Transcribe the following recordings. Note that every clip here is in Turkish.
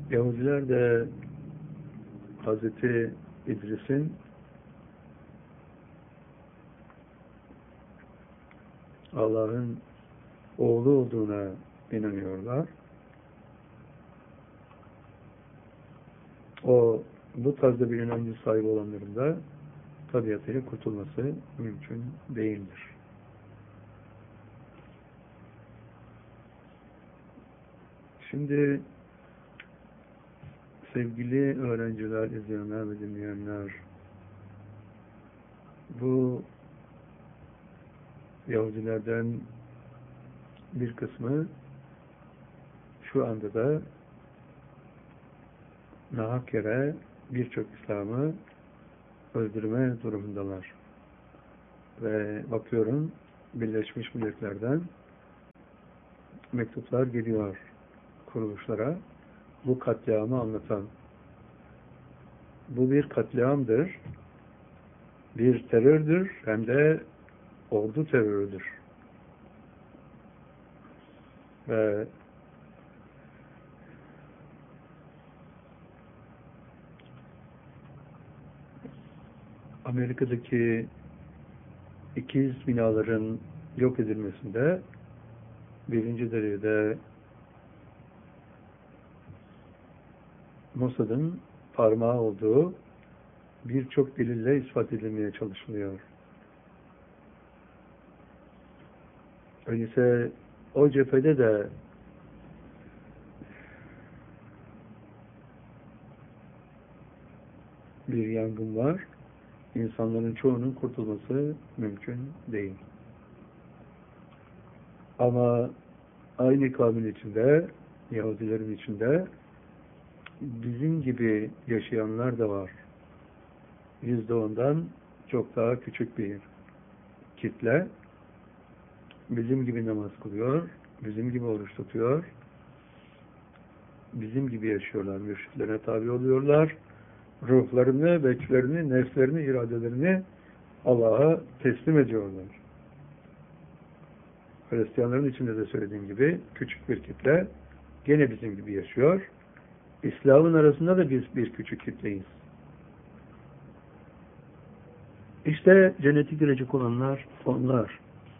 Yahudiler de Hazreti İdris'in Allah'ın oğlu olduğuna inanıyorlar. Bu tarzda bir inancı sahibi olanların da tabiatıyla kurtulması mümkün değildir. Şimdi sevgili öğrenciler, izleyenler ve dinleyenler, bu Yahudilerden bir kısmı şu anda da nahak yere birçok İslam'ı öldürme durumundalar. Ve bakıyorum Birleşmiş Milletler'den mektuplar geliyor kuruluşlara bu katliamı anlatan. Bu bir katliamdır, bir terördür, hem de ordu terörüdür. Ve Amerika'daki ikiz binaların yok edilmesinde birinci derecede Mossad'ın parmağı olduğu birçok delille ispat edilmeye çalışılıyor. Öyleyse o cephede de bir yangın var. İnsanların çoğunun kurtulması mümkün değil. Ama aynı kavmin içinde, Yahudilerin içinde bizim gibi yaşayanlar da var. %10'dan çok daha küçük bir kitle bizim gibi namaz kılıyor, bizim gibi oruç tutuyor, bizim gibi yaşıyorlar, mürşitlerine tabi oluyorlar, ruhlarını, beklerini, nefslerini, iradelerini Allah'a teslim ediyorlar. Hristiyanların içinde de söylediğim gibi küçük bir kitle gene bizim gibi yaşıyor. İslam'ın arasında da biz bir küçük kitleyiz. İşte cennete girecek olanlar onlar.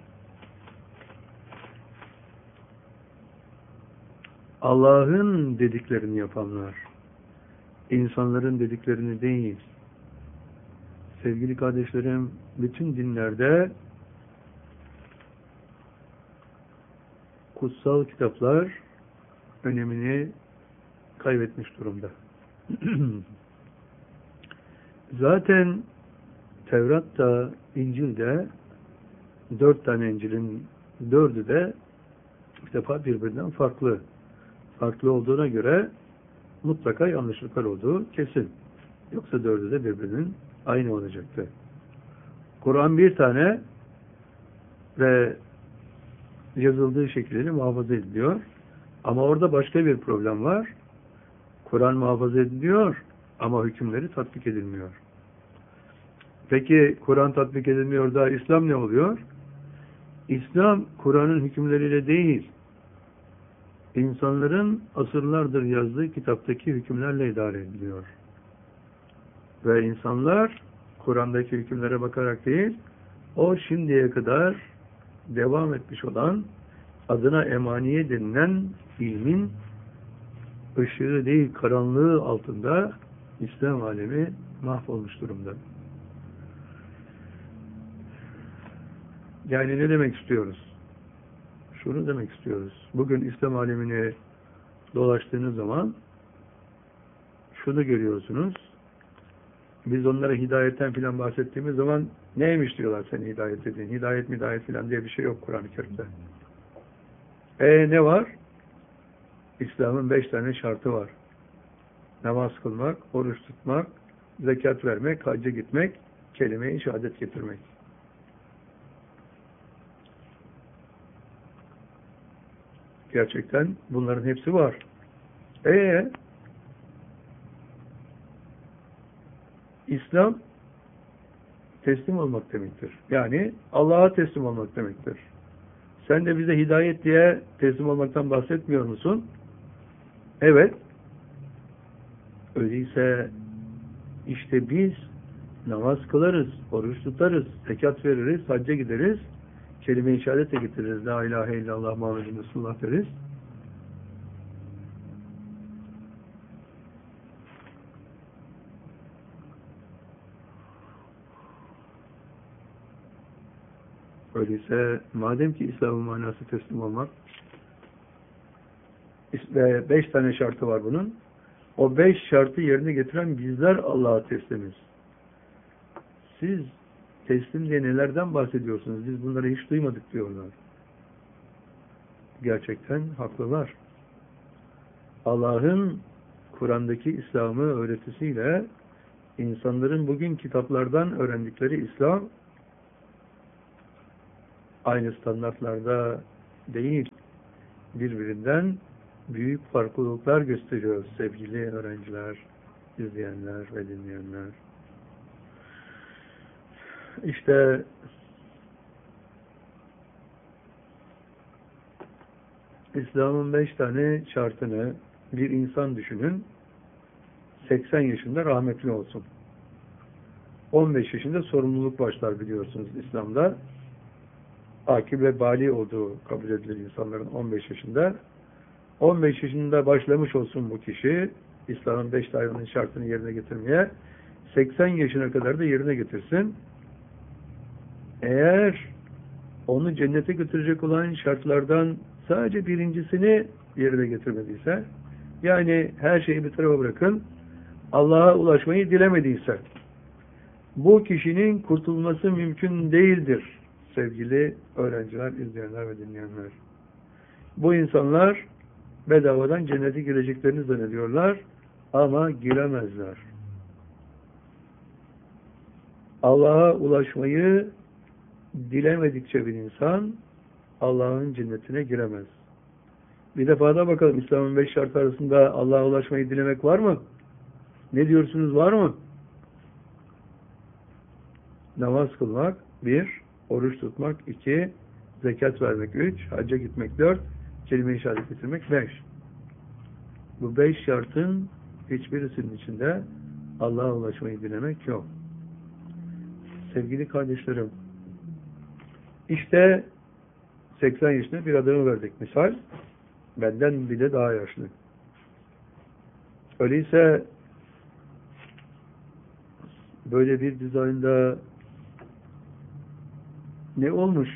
Allah'ın dediklerini yapanlar. İnsanların dediklerini değil. Sevgili kardeşlerim, bütün dinlerde kutsal kitaplar önemini kaybetmiş durumda. Zaten Tevrat'ta, İncil'de 4 tane İncil'in 4'ü de bir defa birbirinden farklı. Farklı olduğuna göre mutlaka yanlışlıklar olduğu kesin. Yoksa 4'ü de birbirinin aynı olacaktı. Kur'an bir tane ve yazıldığı şekilde muhafaza ediliyor. Ama orada başka bir problem var. Kur'an muhafaza ediliyor ama hükümleri tatbik edilmiyor. Peki Kur'an tatbik edilmiyor da İslam ne oluyor? İslam Kur'an'ın hükümleriyle değil, insanların asırlardır yazdığı kitaptaki hükümlerle idare ediliyor. Ve insanlar Kur'an'daki hükümlere bakarak değil, o şimdiye kadar devam etmiş olan adına emaniye denilen ilmin ışığı değil karanlığı altında İslam alemi mahvolmuş durumda. Yani ne demek istiyoruz? Şunu demek istiyoruz. Bugün İslam alemini dolaştığınız zaman şunu görüyorsunuz. Biz onlara hidayetten filan bahsettiğimiz zaman neymiş diyorlar senin hidayet dediğin. Hidayet filan diye bir şey yok Kur'an-ı Kerim'de. Ne var? İslam'ın 5 tane şartı var. Namaz kılmak, oruç tutmak, zekat vermek, hacca gitmek, kelime-i şehadet getirmek. Gerçekten bunların hepsi var. İslam teslim olmak demektir. Yani Allah'a teslim olmak demektir. Sen de bize hidayet diye teslim olmaktan bahsetmiyor musun? Evet. Öyleyse işte biz namaz kılarız, oruç tutarız, zekat veririz, hacca gideriz, kelime-i şehadete getiririz. La ilahe illallah Muhammedun Resulullah deriz. Öyleyse madem ki İslam'ın manası teslim olmak ve 5 tane şartı var bunun. O 5 şartı yerine getiren bizler Allah'a teslimiz. Siz teslim diye nelerden bahsediyorsunuz? Biz bunları hiç duymadık diyorlar. Gerçekten haklılar. Allah'ın Kur'an'daki İslam'ı öğretisiyle insanların bugün kitaplardan öğrendikleri İslam aynı standartlarda değil, birbirinden büyük farklılıklar gösteriyor sevgili öğrenciler, izleyenler ve dinleyenler. İşte İslam'ın 5 tane şartını bir insan düşünün. 80 yaşında rahmetli olsun. 15 yaşında sorumluluk başlar biliyorsunuz İslam'da. Akil ve bali olduğu kabul edilir insanların 15 yaşında. 15 yaşında başlamış olsun bu kişi İslam'ın 5 tane şartını yerine getirmeye. 80 yaşına kadar da yerine getirsin. Eğer onu cennete götürecek olan şartlardan sadece birincisini yerine getirmediyse, yani her şeyi bir tarafa bırakın, Allah'a ulaşmayı dilemediyse, bu kişinin kurtulması mümkün değildir sevgili öğrenciler, izleyenler ve dinleyenler. Bu insanlar bedavadan cennete gireceklerini zannediyorlar ama giremezler. Allah'a ulaşmayı dilemedikçe bir insan Allah'ın cennetine giremez. Bir defa da bakalım İslam'ın 5 şartı arasında Allah'a ulaşmayı dilemek var mı? Ne diyorsunuz, var mı? Namaz kılmak 1, oruç tutmak 2, zekat vermek 3, hacca gitmek 4, kelime-i şehadet getirmek 5. Bu 5 şartın hiçbirisinin içinde Allah'a ulaşmayı dilemek yok. Sevgili kardeşlerim, işte 80 yaşında bir adamı verdik misal, benden bile daha yaşlı. Öyleyse böyle bir dizaynda ne olmuş?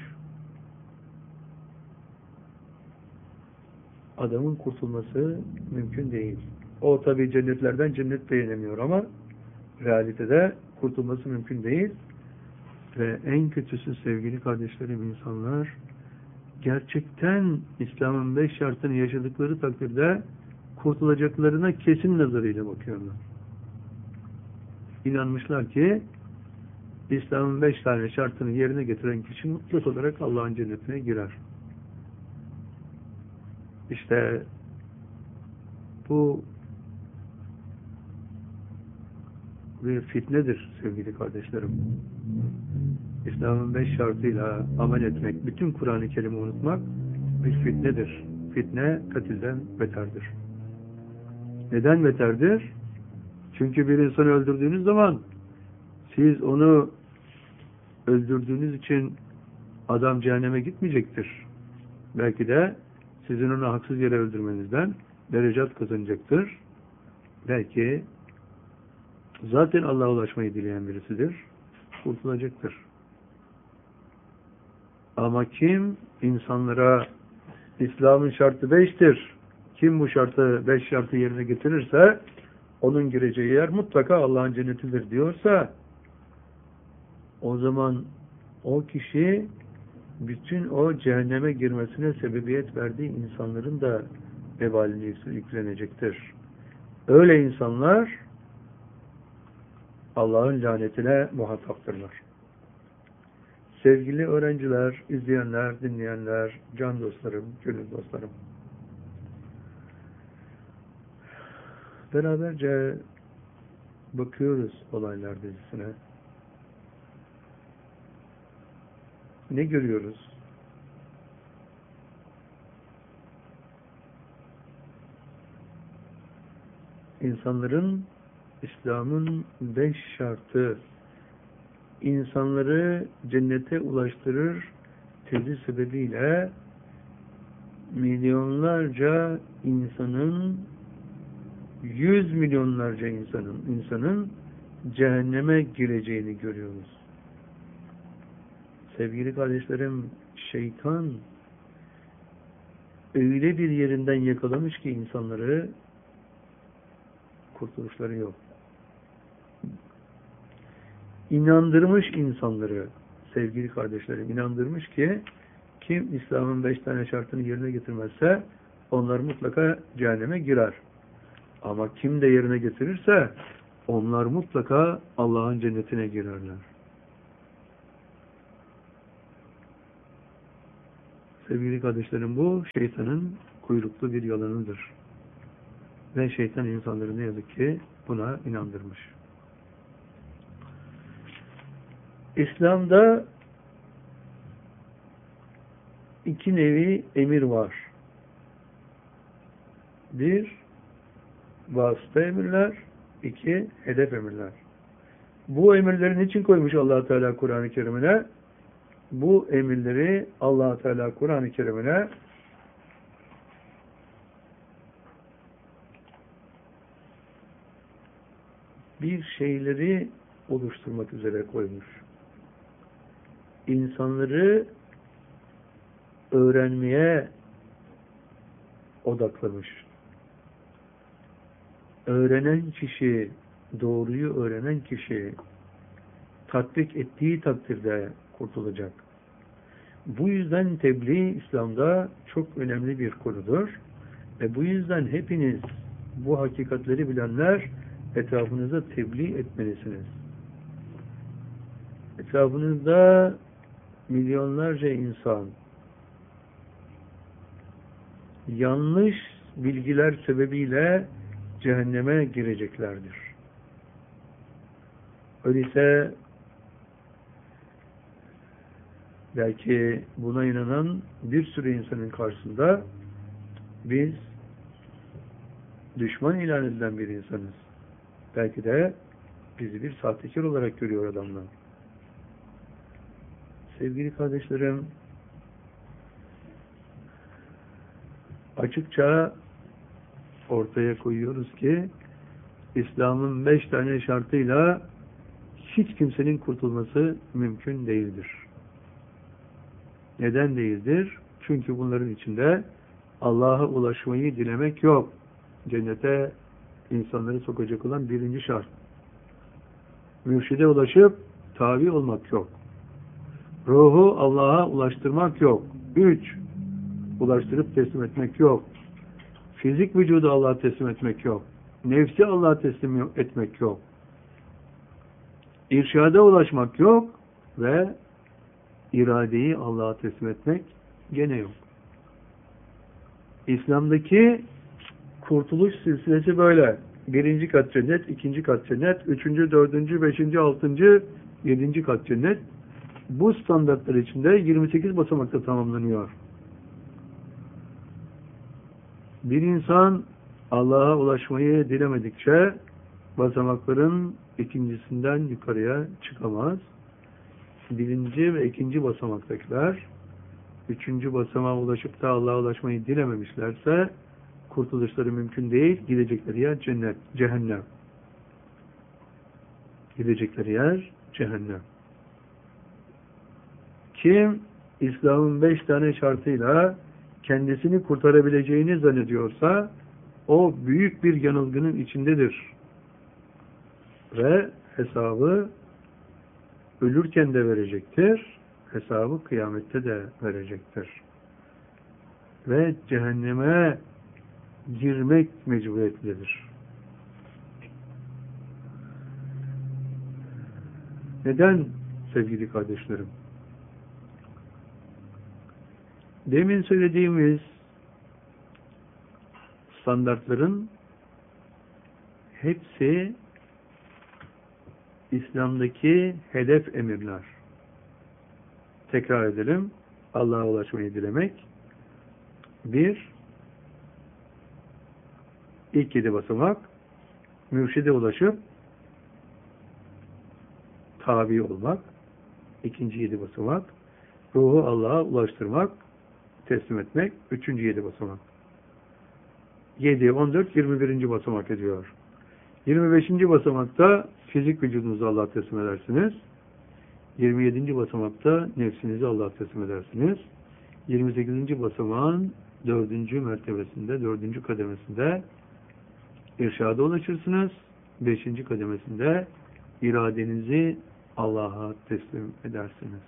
Adamın kurtulması mümkün değil. O tabi cennetlerden cennet beğenemiyor ama realitede kurtulması mümkün değil. Ve en kötüsü sevgili kardeşlerim, insanlar gerçekten İslam'ın 5 şartını yaşadıkları takdirde kurtulacaklarına kesin nazarıyla bakıyorlar. İnanmışlar ki İslam'ın 5 tane şartını yerine getiren kişi mutlak olarak Allah'ın cennetine girer. İşte bu bir fitnedir sevgili kardeşlerim. İslam'ın 5 şartıyla amel etmek, bütün Kur'an-ı Kerim'i unutmak bir fitnedir. Fitne katilden beterdir. Neden beterdir? Çünkü bir insanı öldürdüğünüz zaman siz onu öldürdüğünüz için adam cehenneme gitmeyecektir. Belki de sizin onu haksız yere öldürmenizden derecat kazanacaktır. Belki zaten Allah'a ulaşmayı dileyen birisidir. Kurtulacaktır. Ama kim insanlara İslam'ın şartı 5'tir, kim bu şartı 5 şartı yerine getirirse onun gireceği yer mutlaka Allah'ın cennetidir diyorsa, o zaman o kişi bütün o cehenneme girmesine sebebiyet verdiği insanların da vebalini yüklenecektir. Öyle insanlar Allah'ın lanetine muhataptırlar. Sevgili öğrenciler, izleyenler, dinleyenler, can dostlarım, gönül dostlarım. Beraberce bakıyoruz olaylar dizisine. Ne görüyoruz? insanların İslam'ın 5 şartı insanları cennete ulaştırır tezi sebebiyle milyonlarca insanın, 100 milyonlarca insanın cehenneme gireceğini görüyoruz. Sevgili kardeşlerim, şeytan öyle bir yerinden yakalamış ki insanları, kurtuluşları yok. İnandırmış insanları, sevgili kardeşlerim, inandırmış ki kim İslam'ın 5 tane şartını yerine getirmezse onlar mutlaka cehenneme girer. Ama kim de yerine getirirse onlar mutlaka Allah'ın cennetine girerler. Sevgili kardeşlerim, bu şeytanın kuyruklu bir yalanıdır. Ve şeytan insanları ne yazık ki buna inandırmış. İslam'da 2 nevi emir var. 1, vasıta emirler. 2, hedef emirler. Bu emirleri niçin koymuş Allah Teala Kur'an-ı Kerim'ine? Bu emirleri Allah Teala Kur'an-ı Kerim'ine bir şeyleri oluşturmak üzere koymuş. İnsanları öğrenmeye odaklamış. Öğrenen kişi, doğruyu öğrenen kişi tatbik ettiği takdirde kurtulacak. Bu yüzden tebliğ İslam'da çok önemli bir konudur. Ve bu yüzden hepiniz bu hakikatleri bilenler etrafınıza tebliğ etmelisiniz. Etrafınızda milyonlarca insan yanlış bilgiler sebebiyle cehenneme gireceklerdir. Öyleyse belki buna inanan bir sürü insanın karşısında biz düşman ilan edilen bir insanız. Belki de bizi bir sahtekar olarak görüyor adamlar. Sevgili kardeşlerim, açıkça ortaya koyuyoruz ki İslam'ın 5 tane şartıyla hiç kimsenin kurtulması mümkün değildir. Neden değildir? Çünkü bunların içinde Allah'a ulaşmayı dilemek yok. Cennete insanları sokacak olan 1. şart. Mürşide ulaşıp tabi olmak yok. Ruhu Allah'a ulaştırmak yok. 3. Ulaştırıp teslim etmek yok. Fizik vücudu Allah'a teslim etmek yok. Nefsi Allah'a teslim etmek yok. İrşada ulaşmak yok ve iradeyi Allah'a teslim etmek gene yok. İslam'daki kurtuluş silsilesi böyle. 1. kat cennet, 2. kat cennet, 3. 4. 5. 6. 7. kat cennet. Bu standartlar içinde 28 basamakta tamamlanıyor. Bir insan Allah'a ulaşmayı dilemedikçe basamakların ikincisinden yukarıya çıkamaz. 1. ve 2. basamaktakiler 3. basamağa ulaşıp da Allah'a ulaşmayı dilememişlerse kurtuluşları mümkün değil. Gidecekleri yer cennet, cehennem. Gidecekleri yer cehennem. Kim İslam'ın 5 tane şartıyla kendisini kurtarabileceğini zannediyorsa o büyük bir yanılgının içindedir. Ve hesabı ölürken de verecektir. Hesabı kıyamette de verecektir. Ve cehenneme girmek mecburiyetindedir. Neden sevgili kardeşlerim? Demin söylediğimiz standartların hepsi İslam'daki hedef emirler. Tekrar edelim. Allah'a ulaşmayı dilemek. 1. İlk 7 basamak. mürşide ulaşıp tabi olmak, ikinci 7 basamak, ruhu Allah'a ulaştırmak, teslim etmek, üçüncü 7 basamak. 7, 14, 21. basamak ediyor. 25. basamakta fizik vücudunuzu Allah'a teslim edersiniz. 27. basamakta nefsinizi Allah'a teslim edersiniz. 28. basamağın 4. mertebesinde, 4. kademesinde irşada ulaşırsınız. 5. kademesinde iradenizi Allah'a teslim edersiniz.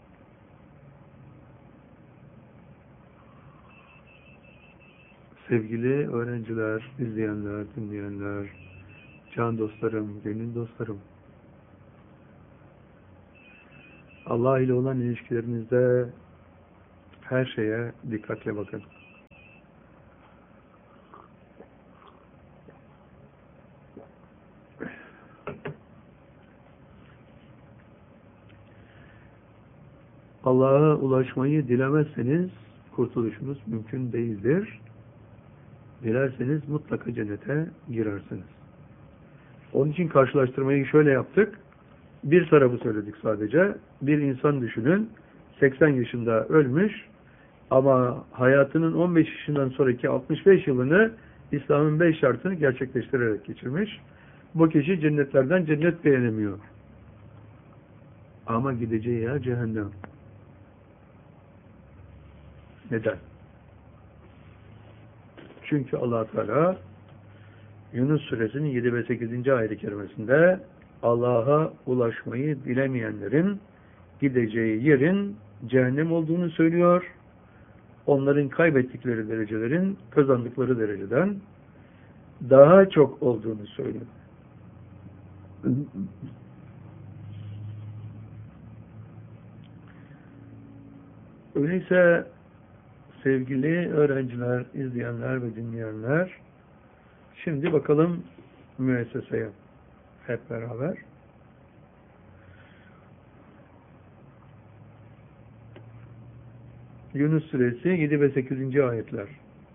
Sevgili öğrenciler, izleyenler, dinleyenler, can dostlarım, gönül dostlarım, Allah ile olan ilişkilerinizde her şeye dikkatle bakın. Allah'a ulaşmayı dilemezseniz kurtuluşunuz mümkün değildir. Dilerseniz mutlaka cennete girersiniz. Onun için karşılaştırmayı şöyle yaptık. Bir tarafı söyledik sadece. Bir insan düşünün, 80 yaşında ölmüş ama hayatının 15 yaşından sonraki 65 yılını İslam'ın 5 şartını gerçekleştirerek geçirmiş. Bu kişi cennetlerden cennet beğenemiyor. Ama gideceği yer cehennem. Neden? Çünkü Allah Teala Yunus Suresinin 7 ve 8. ayet-i kerimesinde Allah'a ulaşmayı dilemeyenlerin gideceği yerin cehennem olduğunu söylüyor. Onların kaybettikleri derecelerin kazandıkları dereceden daha çok olduğunu söylüyor. Öyleyse sevgili öğrenciler, izleyenler ve dinleyenler, şimdi bakalım müesseseye hep beraber. Yunus Suresi 7 ve 8. ayetler.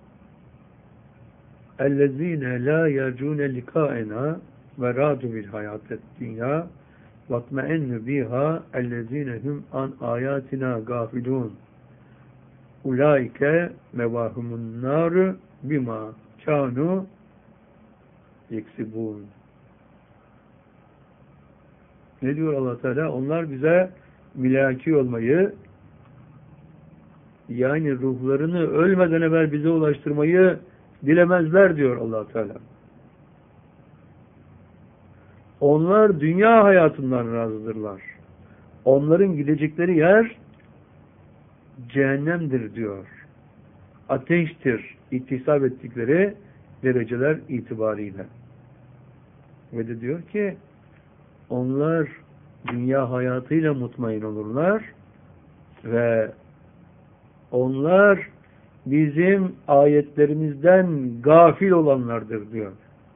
اَلَّذ۪ينَ لَا يَرْجُونَ لِقَاءَنَا وَرَادُ بِالْحَيَاةِ الدُّنْيَا وَاطْمَئَنُّ بِهَا اَلَّذ۪ينَ هُمْ عَنْ آيَاتِنَا غَافِلُونَ Ulaike mevahumun nar bima kanu yeksibun. Ne diyor Allah Teala? Onlar bize mülaki olmayı, yani ruhlarını ölmeden evvel bize ulaştırmayı dilemezler diyor Allah Teala. Onlar dünya hayatından razıdırlar. Onların gidecekleri yer cehennemdir diyor. Ateştir iktisap ettikleri dereceler itibariyle. Ve de diyor ki onlar dünya hayatıyla mutmain olurlar ve onlar bizim ayetlerimizden gafil olanlardır diyor.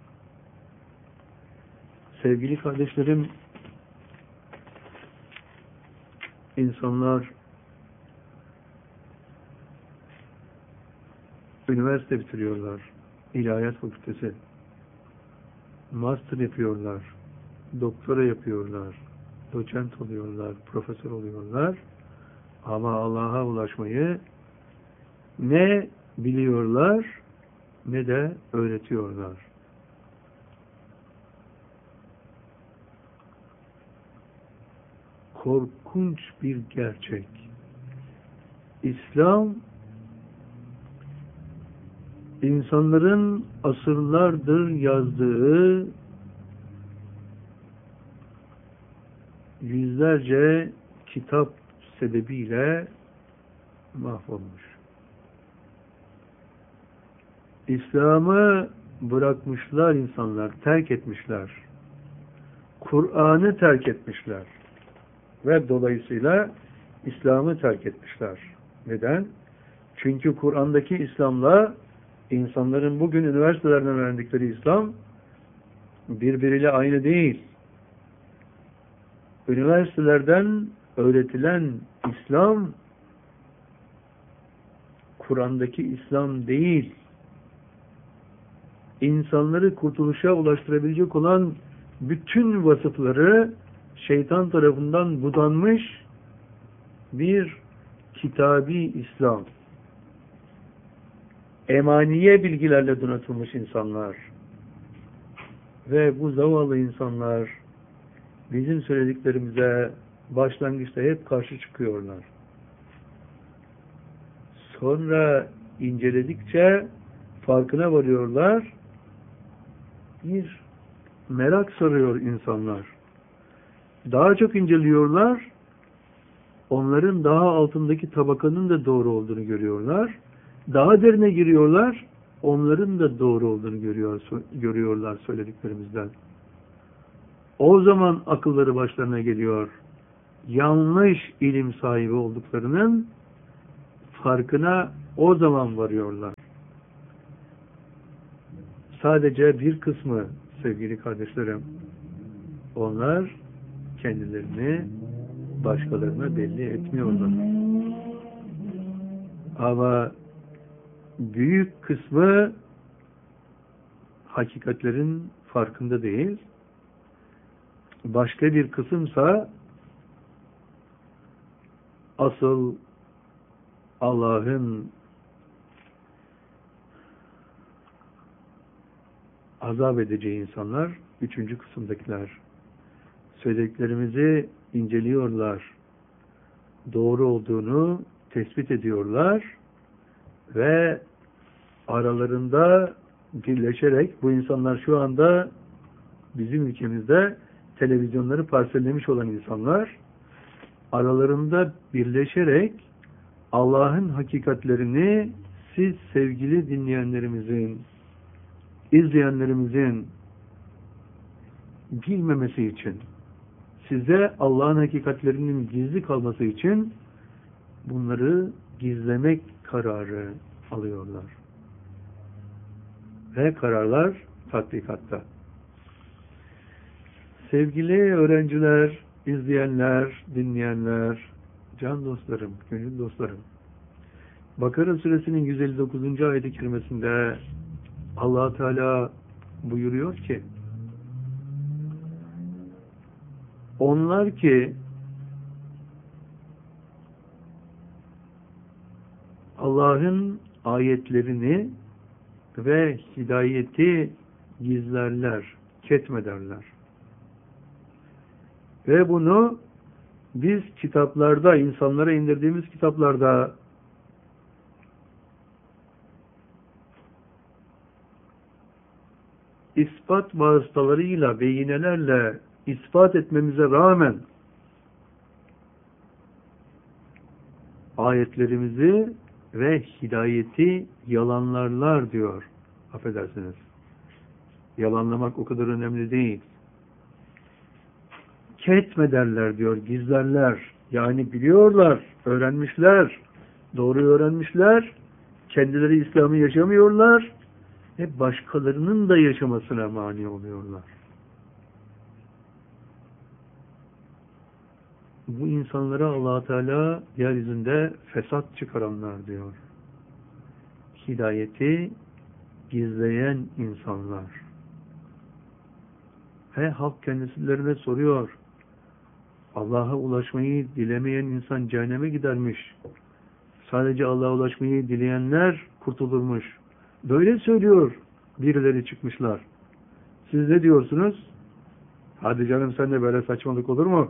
Sevgili kardeşlerim, insanlar üniversite bitiriyorlar, ilahiyat fakültesi, master yapıyorlar, doktora yapıyorlar, doçent oluyorlar, profesör oluyorlar ama Allah'a ulaşmayı ne biliyorlar ne de öğretiyorlar. Korkunç bir gerçek. İslam insanların asırlardır yazdığı yüzlerce kitap sebebiyle mahvolmuş. İslam'ı bırakmışlar insanlar, terk etmişler. Kur'an'ı terk etmişler. Ve dolayısıyla İslam'ı terk etmişler. Neden? Çünkü Kur'an'daki İslam'la insanların bugün üniversitelerden öğrendikleri İslam birbiriyle aynı değil. Üniversitelerden öğretilen İslam Kur'an'daki İslam değil. insanları kurtuluşa ulaştırabilecek olan bütün vasıfları şeytan tarafından budanmış bir kitabi İslam. Emaniye bilgilerle donatılmış insanlar. Ve bu zavallı insanlar bizim söylediklerimize başlangıçta hep karşı çıkıyorlar. Sonra inceledikçe farkına varıyorlar. Bir merak sarıyor insanlar. Daha çok inceliyorlar. Onların daha altındaki tabakanın da doğru olduğunu görüyorlar. Daha derine giriyorlar. Onların da doğru olduğunu görüyorlar söylediklerimizden. O zaman akılları başlarına geliyor. Yanlış ilim sahibi olduklarının farkına o zaman varıyorlar. Sadece bir kısmı sevgili kardeşlerim, onlar kendilerini başkalarına belli etmiyorlar. Ama büyük kısmı hakikatlerin farkında değil. Başka bir kısımsa asıl Allah'ın azap edeceği insanlar, üçüncü kısımdakiler. Söylediklerimizi inceliyorlar. Doğru olduğunu tespit ediyorlar ve aralarında birleşerek, bu insanlar şu anda bizim ülkemizde televizyonları parsellemiş olan insanlar, aralarında birleşerek Allah'ın hakikatlerini siz sevgili dinleyenlerimizin, izleyenlerimizin bilmemesi için, size Allah'ın hakikatlerinin gizli kalması için bunları gizlemek kararı alıyorlar. Ve kararlar tatbikatta. Sevgili öğrenciler, izleyenler, dinleyenler, can dostlarım, gönül dostlarım. Bakara suresinin 159. ayet-i kerimesinde Allah Teala buyuruyor ki, onlar ki Allah'ın ayetlerini ve hidayeti gizlerler, ketmederler. Ve bunu biz kitaplarda, insanlara indirdiğimiz kitaplarda ispat vasıtalarıyla, beyinelerle ispat etmemize rağmen ayetlerimizi ve hidayeti yalanlarlar diyor. Affedersiniz. Yalanlamak o kadar önemli değil. Ketmederler diyor, gizlerler. Yani biliyorlar, öğrenmişler, doğruyu öğrenmişler, kendileri İslam'ı yaşamıyorlar, hep başkalarının da yaşamasına mani oluyorlar. Bu insanlara Allah Teala yeryüzünde fesat çıkaranlar diyor. Hidayeti gizleyen insanlar. Ve halk kendilerine soruyor. Allah'a ulaşmayı dilemeyen insan cehenneme gidermiş. Sadece Allah'a ulaşmayı dileyenler kurtulurmuş. Böyle söylüyor birileri çıkmışlar. Siz ne diyorsunuz? Hadi canım, sen de böyle saçmalık olur mu?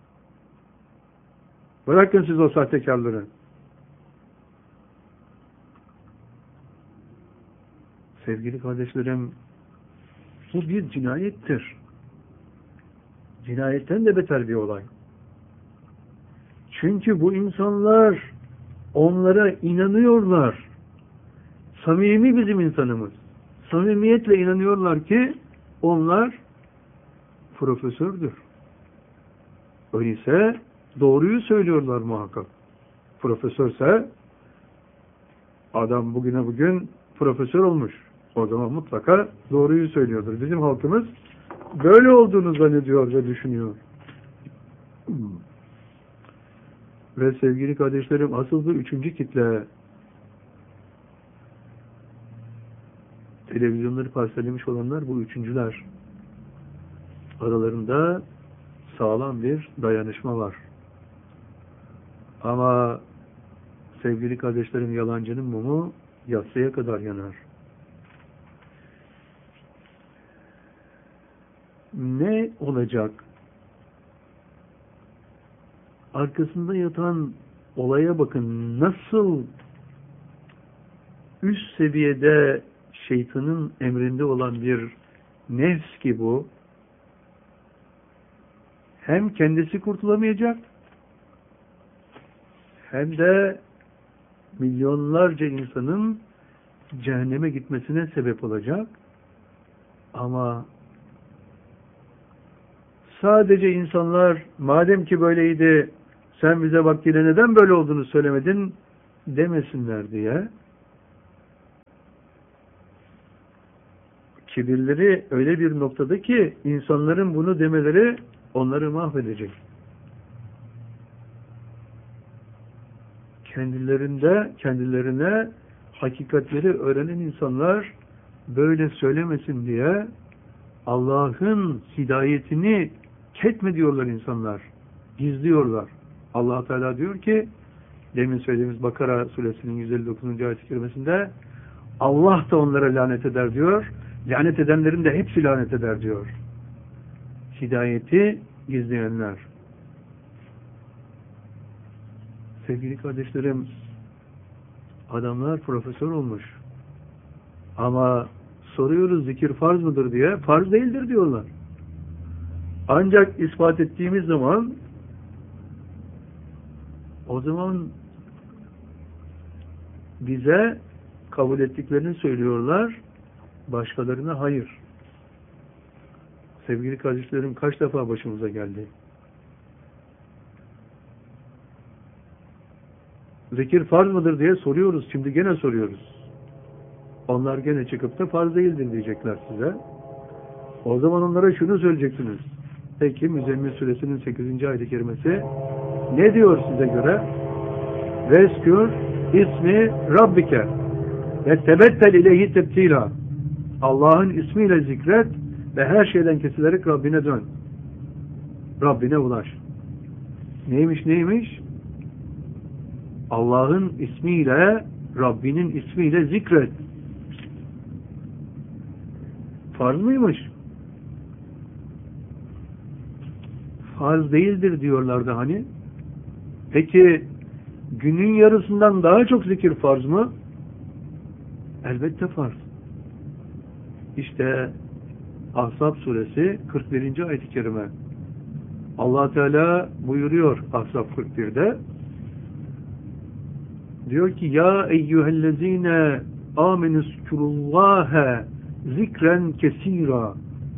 Bırakın siz o sahtekarları. Sevgili kardeşlerim, bu bir cinayettir. Cinayetten de beter bir olay. Çünkü bu insanlar onlara inanıyorlar. Samimi bizim insanımız. Samimiyetle inanıyorlar ki onlar profesördür. Öyleyse doğruyu söylüyorlar muhakkak. Profesörse adam bugüne bugün profesör olmuş. O zaman mutlaka doğruyu söylüyordur. Bizim halkımız böyle olduğunu zannediyor ve düşünüyor. Ve sevgili kardeşlerim, asıl bu üçüncü kitle televizyonları parsellemiş olanlar bu üçüncüler. Aralarında sağlam bir dayanışma var. Ama sevgili kardeşlerim, yalancının mumu yatsıya kadar yanar. Ne olacak? Arkasında yatan olaya bakın. Nasıl üst seviyede şeytanın emrinde olan bir nefs ki bu. Hem kendisi kurtulamayacak, hem de milyonlarca insanın cehenneme gitmesine sebep olacak. Ama sadece insanlar madem ki böyleydi, sen bize vaktiyle neden böyle olduğunu söylemedin demesinler diye kibirleri öyle bir noktada ki insanların bunu demeleri onları mahvedecek. Kendilerine hakikatleri öğrenen insanlar böyle söylemesin diye Allah'ın hidayetini ketmediyorlar insanlar. Gizliyorlar. Allah Teala diyor ki, demin söylediğimiz Bakara suresinin 159. ayet-i kerimesinde, Allah da onlara lanet eder diyor. Lanet edenlerin de hepsi lanet eder diyor. Hidayeti gizleyenler. Sevgili kardeşlerim, adamlar profesör olmuş. Ama soruyoruz zikir farz mıdır diye, farz değildir diyorlar. Ancak ispat ettiğimiz zaman, o zaman bize kabul ettiklerini söylüyorlar, başkalarına hayır. Sevgili kardeşlerim, kaç defa başımıza geldi? Zikir farz mıdır diye soruyoruz, şimdi gene soruyoruz. Onlar gene çıkıp da farz değildir diyecekler size. O zaman onlara şunu söyleyeceksiniz. Peki Müzzemmil suresinin 8. ayet-i kerimesi ne diyor size göre? Veskür ismi Rabbike ve tebettel ileyhi tebtila. Allah'ın ismiyle zikret ve her şeyden kesilerek Rabbine dön. Rabbine ulaş. Neymiş? Allah'ın ismiyle, Rabbinin ismiyle zikret. Farz mıymış? Farz değildir diyorlardı hani. Peki günün yarısından daha çok zikir farz mı? Elbette farz. İşte Ahzab suresi 41. ayet-i kerime. Allah Teala buyuruyor Ahzab 41'de. Diyor ki ya eyyühellezine amenüzkurullâhe zikren kesîrâ.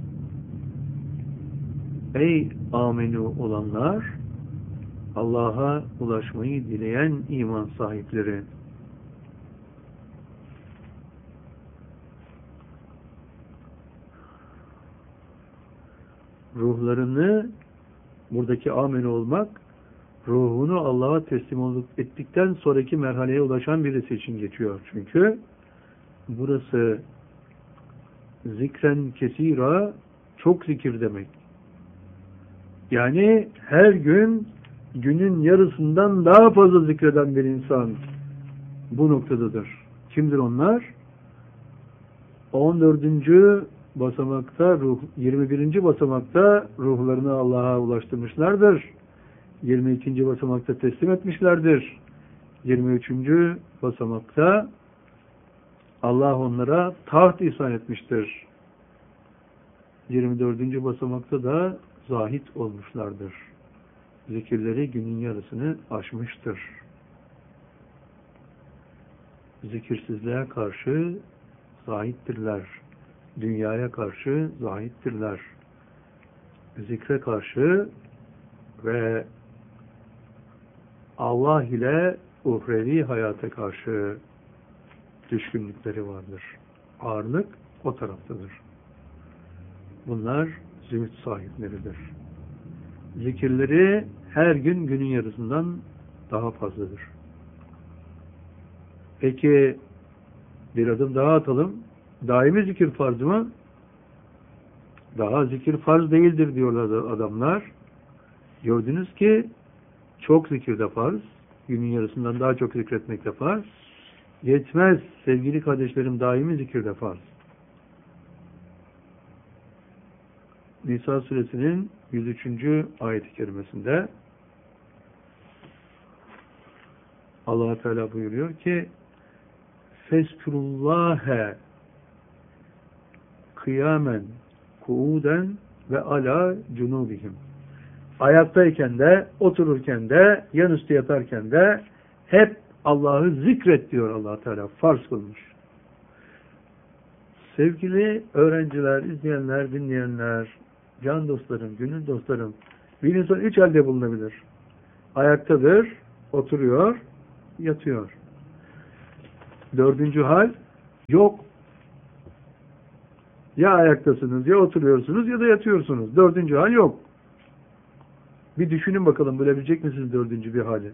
Ey amenü olanlar, Allah'a ulaşmayı dileyen iman sahipleri. Ruhlarını, buradaki amenü olmak, ruhunu Allah'a teslim ettikten sonraki merhaleye ulaşan birisi için geçiyor. Çünkü burası zikren kesira, çok zikir demek. Yani her gün günün yarısından daha fazla zikreden bir insan bu noktadadır. Kimdir onlar? 14. basamakta 21. basamakta ruhlarını Allah'a ulaştırmışlardır. 22. basamakta teslim etmişlerdir. 23. basamakta Allah onlara taht ihsan etmiştir. 24. basamakta da zahit olmuşlardır. Zikirleri günün yarısını aşmıştır. Zikirsizliğe karşı zahittirler. Dünyaya karşı zahittirler. Zikre karşı ve Allah ile uhrevi hayata karşı düşkünlükleri vardır. Ağırlık o taraftadır. Bunlar zühd sahipleridir. Zikirleri her gün günün yarısından daha fazladır. Peki bir adım daha atalım. Daimi zikir farz mı? Daha zikir farz değildir diyorlar adamlar. Gördünüz ki çok zikir de farz. Günün yarısından daha çok zikretmek de farz. Yetmez sevgili kardeşlerim, daimi zikir de farz. Nisa suresinin 103. ayet-i kerimesinde Allah Teala buyuruyor ki Feskurullâhe kıyamen kuuden ve ala cunubihim. Ayaktayken de, otururken de, yanüstü yatarken de hep Allah'ı zikret diyor Allah Teala. Farz kılmış. Sevgili öğrenciler, izleyenler, dinleyenler, can dostlarım, gönül dostlarım, bir insan üç halde bulunabilir. Ayaktadır, oturuyor, yatıyor. Dördüncü hal yok. Ya ayaktasınız, ya oturuyorsunuz, ya da yatıyorsunuz. Dördüncü hal yok. Bir düşünün bakalım, bulabilecek misiniz dördüncü bir hali?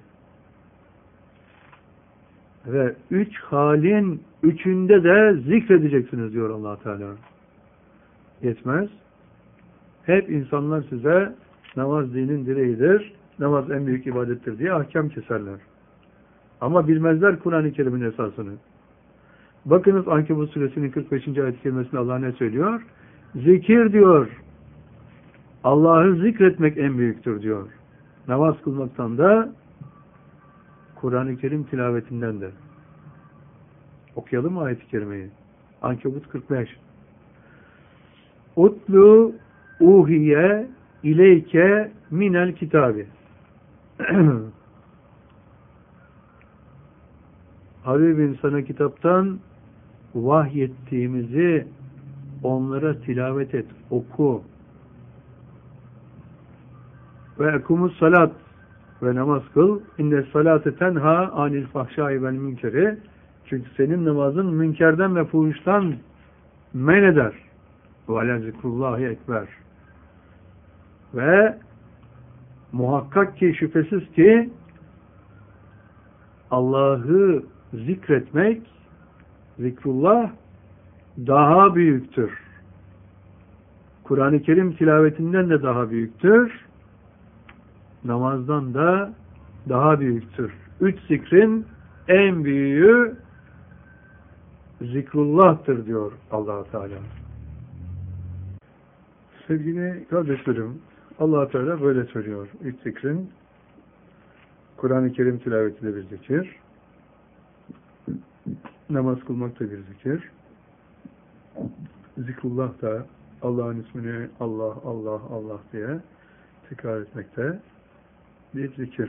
Ve üç halin üçünde de zikredeceksiniz diyor Allah Teala. Yetmez. Hep insanlar size namaz dinin direğidir, namaz en büyük ibadettir diye ahkam keserler. Ama bilmezler Kur'an-ı Kerim'in esasını. Bakınız Ankebut suresinin 45. ayet-i kerimesinde Allah ne söylüyor? Zikir diyor. Allah'ı zikretmek en büyüktür diyor. Namaz kılmaktan da Kur'an-ı Kerim tilavetinden de. Okuyalım mı ayet-i kerimeyi? Ankebut 45. Utlu uhiye ileyke minel kitabi. Habibim sana kitaptan vahyettiğimizi onlara tilavet et, oku. Ve ekumus salat ve namaz kıl. İnne salate tenha anil fahşai vel münkeri. Çünkü senin namazın münkerden ve fuhuştan men eder. Ve ala zikrullahi ekber. Ve muhakkak ki, şüphesiz ki Allah'ı zikretmek, zikrullah daha büyüktür. Kur'an-ı Kerim tilavetinden de daha büyüktür. Namazdan da daha büyüktür. Üç zikrin en büyüğü zikrullah'tır diyor Allah Teala. Sevgili kardeşlerim, Allah Teala böyle söylüyor. Üç zikrin, Kur'an-ı Kerim tilaveti de bir zikir, namaz kılmak da bir zikir, zikrullah da Allah'ın ismini Allah, Allah, Allah diye tekrar etmekte bir zikir.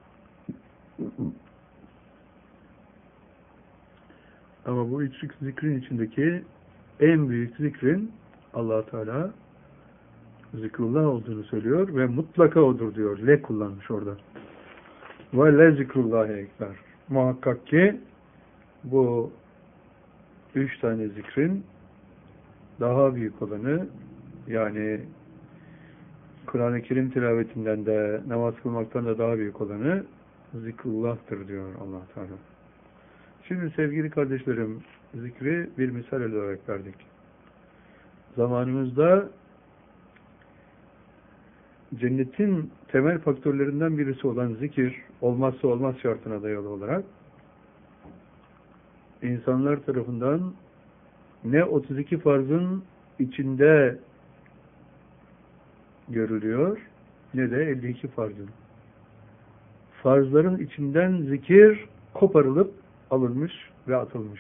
Ama bu üç zikrin içindeki en büyük zikrin Allah Teala zikrullah olduğunu söylüyor ve mutlaka odur diyor. Le kullanmış orada. Ve le zikrullahi ekber. Muhakkak ki bu üç tane zikrin daha büyük olanı, yani Kur'an-ı Kerim tilavetinden de namaz kılmaktan da daha büyük olanı zikrullah'tır diyor Allah Teala. Şimdi sevgili kardeşlerim, zikri bir misal olarak verdik. Zamanımızda cennetin temel faktörlerinden birisi olan zikir, olmazsa olmaz şartına dayalı olarak insanlar tarafından ne 32 farzın içinde görülüyor, ne de 52 farzın. Farzların içinden zikir koparılıp alınmış ve atılmış.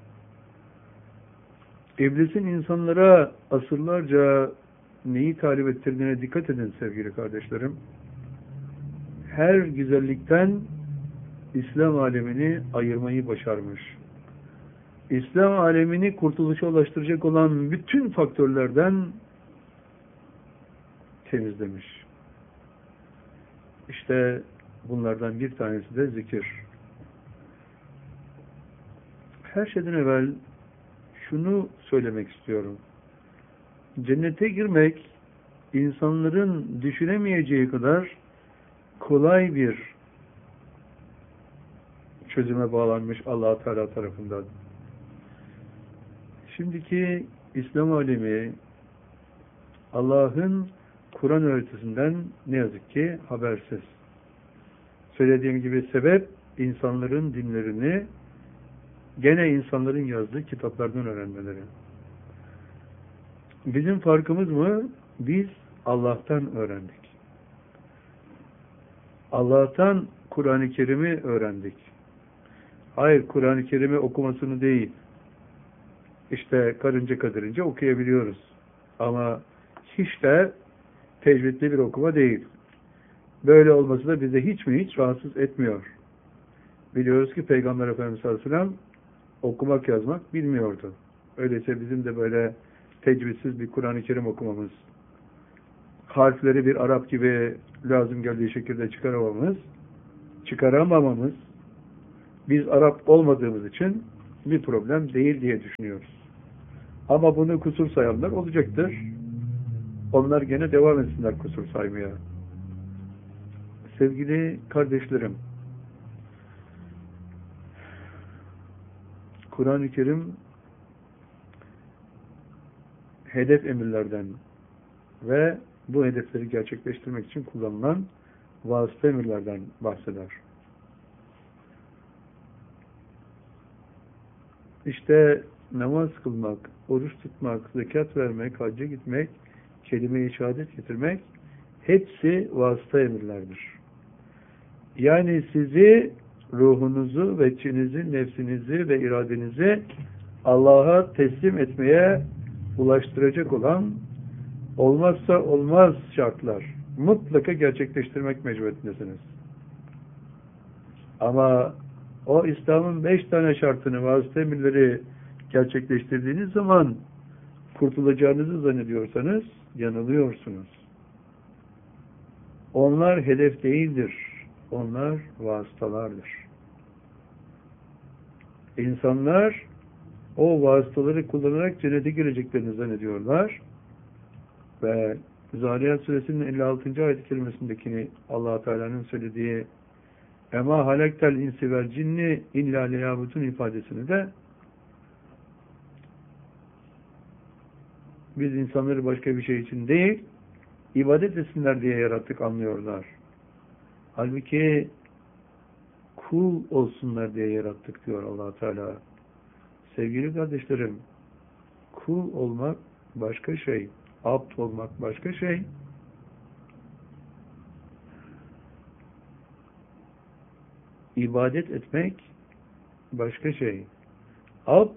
İblisin insanlara asırlarca neyi talep ettirdiğine dikkat edin sevgili kardeşlerim. Her güzellikten İslam alemini ayırmayı başarmış. İslam alemini kurtuluşa ulaştıracak olan bütün faktörlerden temizlemiş. İşte bunlardan bir tanesi de zikir. Her şeyden evvel şunu söylemek istiyorum. Cennete girmek insanların düşünemeyeceği kadar kolay bir çözüme bağlanmış Allah Teala tarafından. Şimdiki İslam alemi Allah'ın Kur'an öğretisinden ne yazık ki habersiz. Söylediğim gibi sebep insanların dinlerini gene insanların yazdığı kitaplardan öğrenmeleri. Bizim farkımız mı? Biz Allah'tan öğrendik. Allah'tan Kur'an-ı Kerim'i öğrendik. Hayır, Kur'an-ı Kerim'i okumasını değil. İşte karınca kadırınca okuyabiliyoruz. Ama hiç de tecvidli bir okuma değil. Böyle olması da bize hiç mi hiç rahatsız etmiyor. Biliyoruz ki Peygamber Efendimiz sallallahu aleyhi ve sellem okumak yazmak bilmiyordu. Öyleyse bizim de böyle tecvidsiz bir Kur'an-ı Kerim okumamız, harfleri bir Arap gibi lazım geldiği şekilde çıkaramamamız, biz Arap olmadığımız için bir problem değil diye düşünüyoruz. Ama bunu kusur sayanlar olacaktır. Onlar gene devam etsinler kusur saymaya. Sevgili kardeşlerim, Kur'an-ı Kerim hedef emirlerden ve bu hedefleri gerçekleştirmek için kullanılan vasıta emirlerden bahseder. İşte namaz kılmak, oruç tutmak, zekat vermek, hacca gitmek, kelime-i şehadet getirmek hepsi vasıta emirlerdir. Yani sizi, ruhunuzu, veçinizi, nefsinizi ve iradenizi Allah'a teslim etmeye ulaştıracak olan olmazsa olmaz şartlar mutlaka gerçekleştirmek mecburiyetindesiniz. Ama o İslam'ın 5 tane şartını, vasıta emirleri gerçekleştirdiğiniz zaman kurtulacağınızı zannediyorsanız yanılıyorsunuz. Onlar hedef değildir. Onlar vasıtalardır. İnsanlar o vasıtaları kullanarak cennete gireceklerini zannediyorlar. Ve Zariyat Suresinin 56. ayet-i kerimesindeki Allah Teala'nın söylediği "Ema halektel insi vel cinni illa liyabudun" ifadesini de biz insanları başka bir şey için değil, ibadet etsinler diye yarattık anlıyorlar. Halbuki kul olsunlar diye yarattık diyor Allah Teala. Sevgili kardeşlerim, kul olmak başka şey, abd olmak başka şey. İbadet etmek başka şey. Abd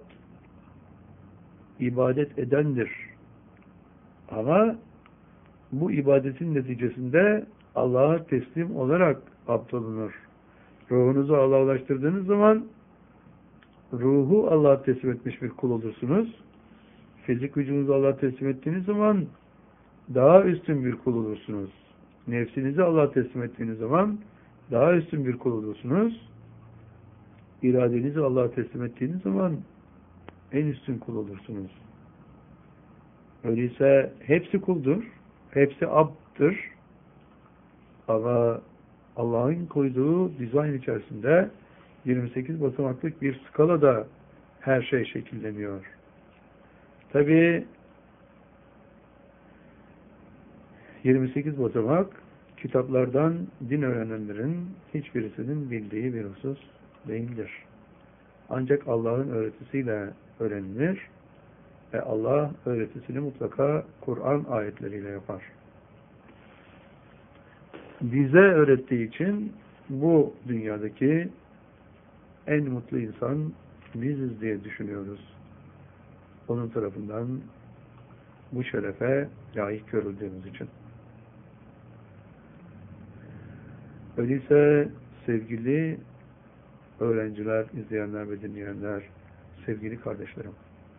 ibadet edendir. Ama bu ibadetin neticesinde Allah'a teslim olarak abd olunur. Ruhunuzu Allah'a ulaştırdığınız zaman ruhu Allah'a teslim etmiş bir kul olursunuz. Fizik vücudunuzu Allah'a teslim ettiğiniz zaman daha üstün bir kul olursunuz. Nefsinizi Allah'a teslim ettiğiniz zaman daha üstün bir kul olursunuz. İradenizi Allah'a teslim ettiğiniz zaman en üstün kul olursunuz. Öyleyse hepsi kuldur, hepsi abddır. Ama Allah'ın koyduğu dizayn içerisinde 28 basamaklık bir skalada her şey şekilleniyor. Tabii 28 basamak kitaplardan din öğrenenlerin hiçbirisinin bildiği bir husus değildir. Ancak Allah'ın öğretisiyle öğrenilir ve Allah öğretisini mutlaka Kur'an ayetleriyle yapar. Bize öğrettiği için bu dünyadaki en mutlu insan biziz diye düşünüyoruz. Onun tarafından bu şerefe layık görüldüğümüz için. Öyleyse sevgili öğrenciler, izleyenler ve dinleyenler, sevgili kardeşlerim,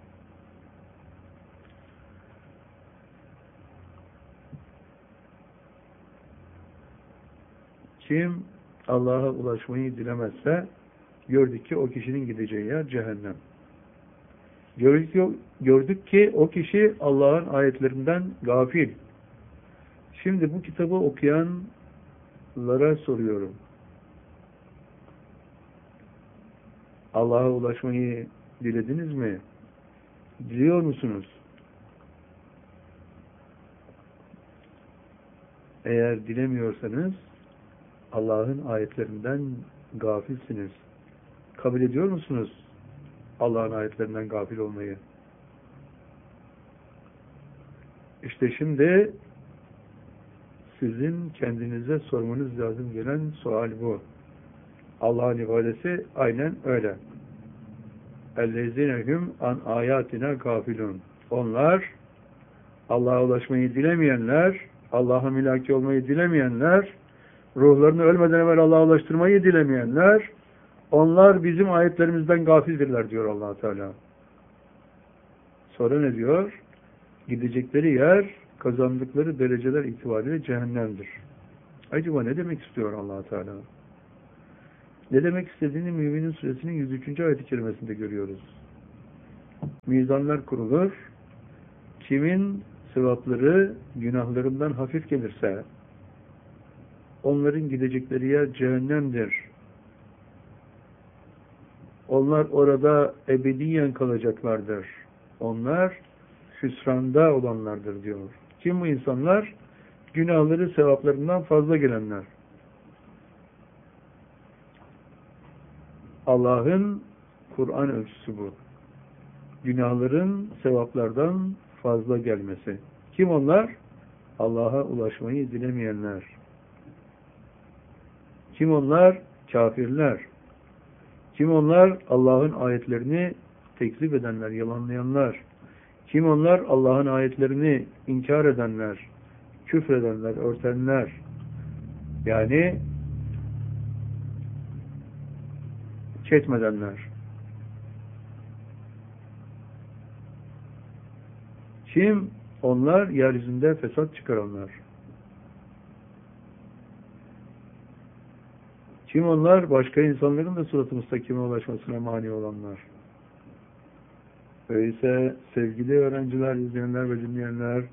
kim Allah'a ulaşmayı dilemezse gördük ki o kişinin gideceği yer cehennem. Gördük ki o kişi Allah'ın ayetlerinden gafil. Şimdi bu kitabı okuyanlara soruyorum. Allah'a ulaşmayı dilediniz mi? Diliyor musunuz? Eğer dilemiyorsanız Allah'ın ayetlerinden gafilsiniz. Kabul ediyor musunuz Allah'ın ayetlerinden gafil olmayı? İşte şimdi sizin kendinize sormanız lazım gelen sual bu. Allah'ın ifadesi aynen öyle. اَلَّذِينَهُمْ an ayatina gafilun. Onlar, Allah'a ulaşmayı dilemeyenler, Allah'a mülaki olmayı dilemeyenler, ruhlarını ölmeden evvel Allah'a ulaştırmayı dilemeyenler, onlar bizim ayetlerimizden gafildirler diyor Allah Teala. Sonra ne diyor? Gidecekleri yer, kazandıkları dereceler itibariyle cehennemdir. Acaba ne demek istiyor Allah Teala? Ne demek istediğini Müminin Suresinin 103. ayet-i kerimesinde görüyoruz. Mizanlar kurulur. Kimin sevapları günahlarından hafif gelirse onların gidecekleri yer cehennemdir. Onlar orada ebediyen kalacaklardır. Onlar hüsranda olanlardır diyor. Kim bu insanlar? Günahları sevaplarından fazla gelenler. Allah'ın Kur'an ölçüsü bu. Günahların sevaplardan fazla gelmesi. Kim onlar? Allah'a ulaşmayı dilemeyenler. Kim onlar? Kafirler. Kim onlar? Allah'ın ayetlerini tekzip edenler, yalanlayanlar. Kim onlar? Allah'ın ayetlerini inkar edenler, küfredenler, örtenler. Yani ketmedenler. Kim? Onlar yeryüzünde fesat çıkaranlar. Kim onlar? Başka insanların da sırat-ı müstakime ulaşmasına mani olanlar. Öyleyse sevgili öğrenciler, izleyenler ve dinleyenler,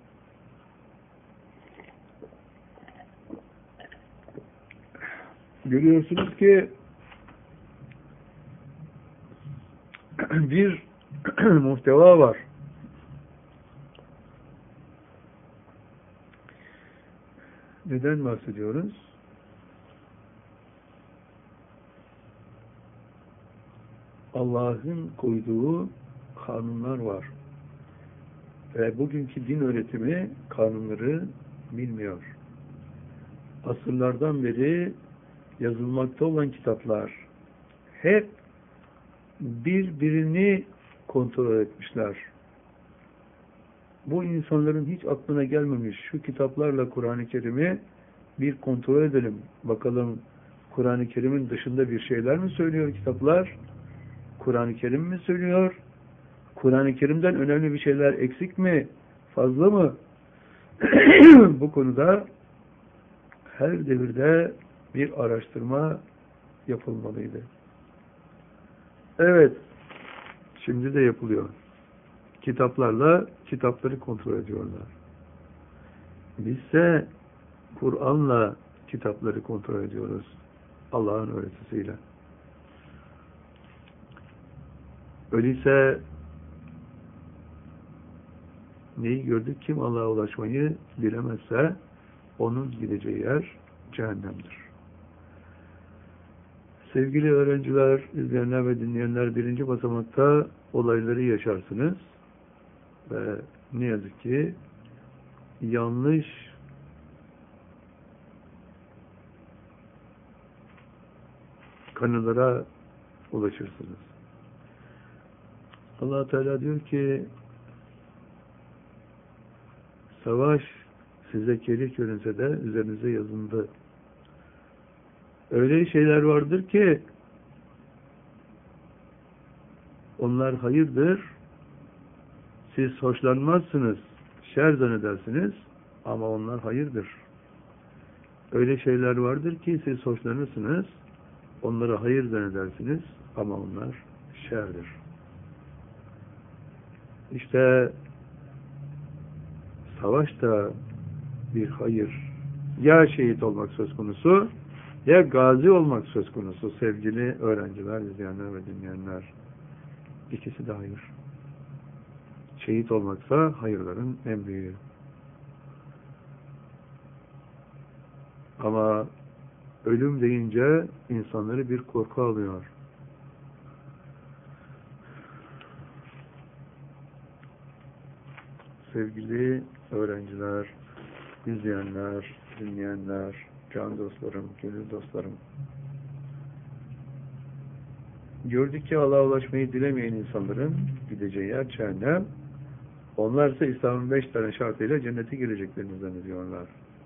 görüyorsunuz ki bir muhteva var. Neden bahsediyoruz? Allah'ın koyduğu kanunlar var. Ve bugünkü din öğretimi kanunları bilmiyor. Asırlardan beri yazılmakta olan kitaplar hep birbirini kontrol etmişler. Bu insanların hiç aklına gelmemiş şu kitaplarla Kur'an-ı Kerim'i bir kontrol edelim. Bakalım Kur'an-ı Kerim'in dışında bir şeyler mi söylüyor kitaplar? Kur'an-ı Kerim mi söylüyor? Kur'an-ı Kerim'den önemli bir şeyler eksik mi? Fazla mı? Bu konuda her devirde bir araştırma yapılmalıydı. Evet, şimdi de yapılıyor. Kitaplarla kitapları kontrol ediyorlar. Bizse Kur'an'la kitapları kontrol ediyoruz. Allah'ın öğretisiyle. Öyleyse neyi gördük? Kim Allah'a ulaşmayı dilemezse onun gideceği yer cehennemdir. Sevgili öğrenciler, izleyenler ve dinleyenler, birinci basamakta olayları yaşarsınız ve ne yazık ki yanlış kanılara ulaşırsınız. Allah Teala diyor ki savaş size kerih görünse de üzerinize yazıldı. Öyle şeyler vardır ki onlar hayırdır. Siz hoşlanmazsınız, şer zannedersiniz ama onlar hayırdır. Öyle şeyler vardır ki siz hoşlanırsınız, onlara hayır zannedersiniz ama onlar şerdir. İşte savaş da bir hayır. Ya şehit olmak söz konusu, ya gazi olmak söz konusu sevgili öğrenciler, izleyenler ve dinleyenler. İkisi de hayır. Şehit olmaksa hayırların en büyüğü. Ama ölüm deyince insanları bir korku alıyor. Sevgili öğrenciler, izleyenler, dinleyenler, can dostlarım, gönül dostlarım. Gördük ki Allah'a ulaşmayı dilemeyen insanların gideceği yer cehennem. Onlar ise İslam'ın 5 tane şartıyla cennete gireceklerini zannediyorlar.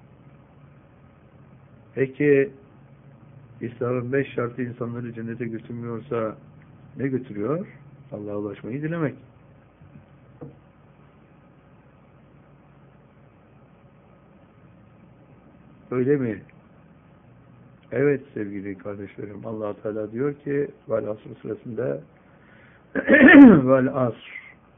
Peki İslam'ın 5 şartı insanları cennete götürmüyorsa ne götürüyor? Allah'a ulaşmayı dilemek. Öyle mi? Evet sevgili kardeşlerim. Allah Teala diyor ki vel asr suresinde vel asr